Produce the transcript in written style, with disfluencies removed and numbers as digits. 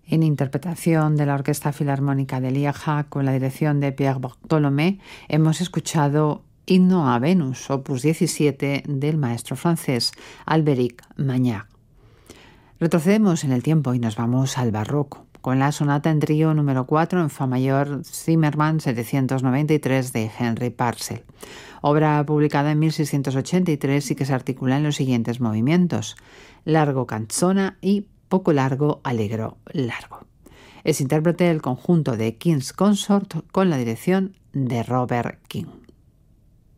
En interpretación de la Orquesta Filarmónica de Lieja con la dirección de Pierre Bartholomé, hemos escuchado Himno a Venus, opus 17 del maestro francés Albéric Magnard. Retrocedemos en el tiempo y nos vamos al barroco, con la sonata en trío número 4 en fa mayor Zimmermann 793 de Henry Purcell, obra publicada en 1683 y que se articula en los siguientes movimientos: largo canzona y poco largo allegro largo. Es intérprete del conjunto de King's Consort con la dirección de Robert King.